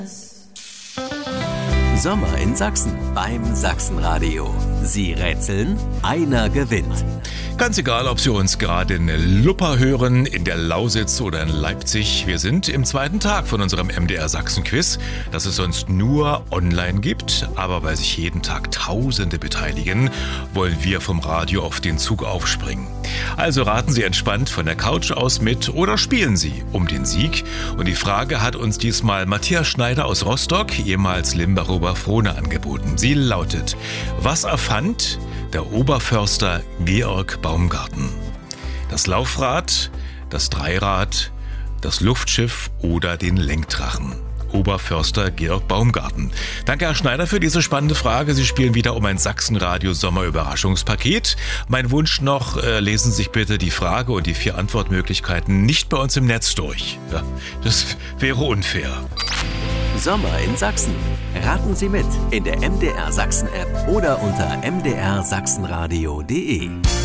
Sommer in Sachsen beim Sachsenradio. Sie rätseln, einer gewinnt. Ganz egal, ob Sie uns gerade in Luppa hören, in der Lausitz oder in Leipzig. Wir sind im zweiten Tag von unserem MDR Sachsen-Quiz, das es sonst nur online gibt. Aber weil sich jeden Tag Tausende beteiligen, wollen wir vom Radio auf den Zug aufspringen. Also raten Sie entspannt von der Couch aus mit oder spielen Sie um den Sieg. Und die Frage hat uns diesmal Matthias Schneider aus Rostock, ehemals Limbacher Oberfrohna, angeboten. Sie lautet: Was erfand der Oberförster Georg Baumgarten? Das Laufrad, das Dreirad, das Luftschiff oder den Lenkdrachen? Oberförster Georg Baumgarten. Danke, Herr Schneider, für diese spannende Frage. Sie spielen wieder um ein Sachsenradio-Sommer-Überraschungspaket. Mein Wunsch noch, lesen Sie sich bitte die Frage und die 4 Antwortmöglichkeiten nicht bei uns im Netz durch. Ja, das wäre unfair. Sommer in Sachsen. Raten Sie mit in der MDR Sachsen App oder unter mdrsachsenradio.de.